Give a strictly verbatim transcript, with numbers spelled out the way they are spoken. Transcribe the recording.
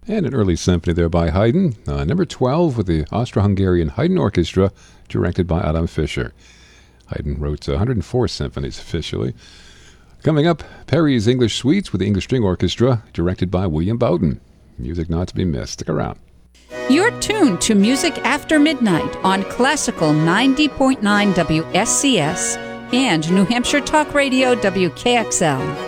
And an early symphony there by Haydn, uh, number twelve with the Austro-Hungarian Haydn Orchestra, directed by Adam Fischer. Haydn wrote one hundred four symphonies officially. Coming up, Perry's English Suites with the English String Orchestra, directed by William Bowden. Music not to be missed. Stick around. You're tuned to Music After Midnight on Classical ninety point nine W S C S and New Hampshire Talk Radio W K X L.